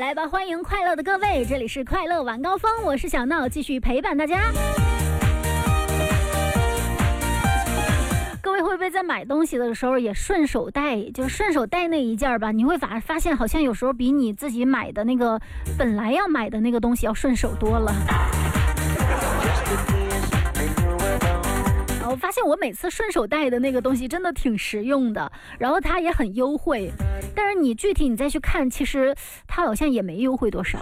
来吧，欢迎快乐的各位，这里是快乐晚高峰，我是小闹，继续陪伴大家。各位会不会在买东西的时候也顺手带，就是顺手带那一件吧，你会发现好像有时候比你自己买的那个本来要买的那个东西要顺手多了。我发现我每次顺手带的那个东西真的挺实用的，然后它也很优惠，但是你具体你再去看，其实它好像也没优惠多少，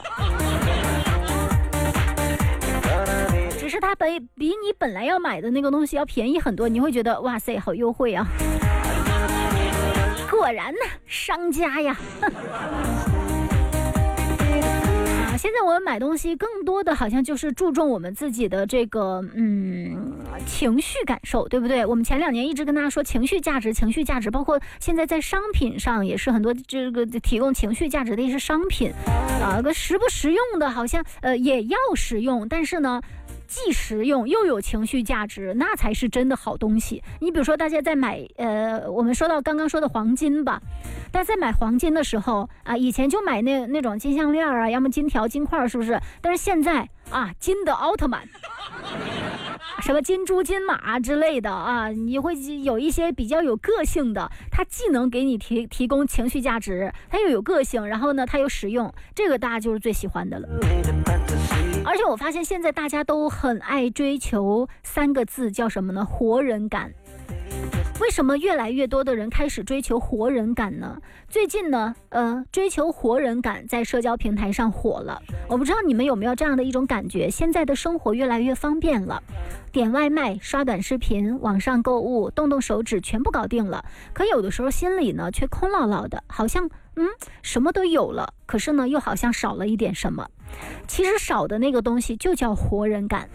只是它比你本来要买的那个东西要便宜很多，你会觉得哇塞好优惠啊，果然呢商家呀。现在我们买东西更多的好像就是注重我们自己的这个情绪感受，对不对？我们前2年一直跟大家说情绪价值，包括现在在商品上也是很多这个提供情绪价值的一些商品实不实用的好像也要实用，但是呢既实用又有情绪价值，那才是真的好东西。你比如说大家在买我们说到刚刚说的黄金吧，大家在买黄金的时候啊，以前就买那种金项链啊，要么金条金块，是不是？但是现在啊，金的奥特曼什么金猪金马之类的啊，你会有一些比较有个性的，它既能给你提供情绪价值，它又有个性，然后呢它又实用，这个大家就是最喜欢的了。而且我发现现在大家都很爱追求3个字，叫什么呢？活人感。为什么越来越多的人开始追求活人感呢？最近呢追求活人感在社交平台上火了。我不知道你们有没有这样的一种感觉，现在的生活越来越方便了，点外卖、刷短视频、网上购物，动手指全部搞定了，可有的时候心里呢却空落落的，好像什么都有了，可是呢又好像少了一点什么。其实少的那个东西就叫活人感。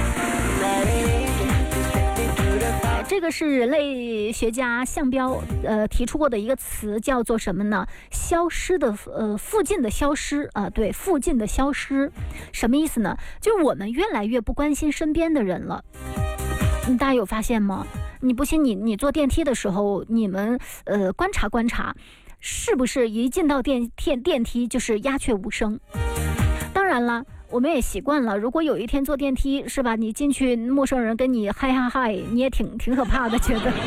这个是人类学家项彪提出过的一个词，叫做什么呢？消失的附近的消失啊，对，附近的消失，什么意思呢？就是我们越来越不关心身边的人了。大家有发现吗？你不信你坐电梯的时候，你们观察，是不是一进到电梯就是鸦雀无声？当然了。我们也习惯了，如果有一天坐电梯是吧，你进去陌生人跟你嗨，你也挺可怕的觉得。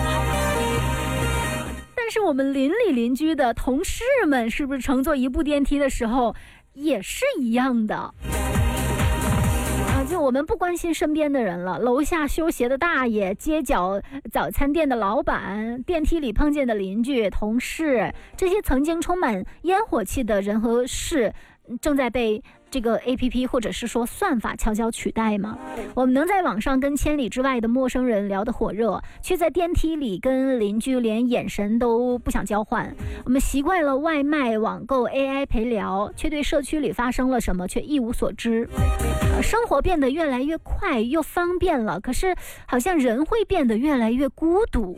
但是我们邻里邻居的同事们是不是乘坐一部电梯的时候也是一样的就我们不关心身边的人了，楼下修鞋的大爷，街角早餐店的老板，电梯里碰见的邻居同事，这些曾经充满烟火气的人和事正在被这个 APP 或者是说算法悄悄取代吗？我们能在网上跟千里之外的陌生人聊得火热，却在电梯里跟邻居连眼神都不想交换。我们习惯了外卖、网购、AI 陪聊，却对社区里发生了什么却一无所知。生活变得越来越快又方便了，可是好像人会变得越来越孤独。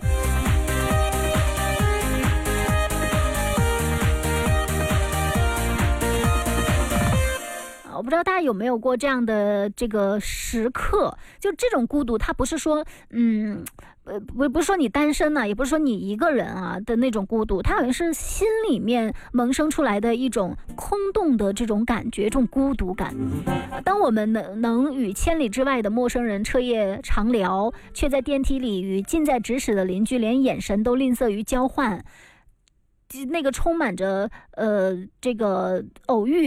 我不知道大家有没有过这样的这个时刻，就这种孤独，它不是说不是说你单身也不是说你一个人的那种孤独，它好像是心里面萌生出来的一种空洞的这种感觉，这种孤独感。当我们能与千里之外的陌生人彻夜长聊，却在电梯里与近在咫尺的邻居连眼神都吝啬于交换，那个充满着这个偶遇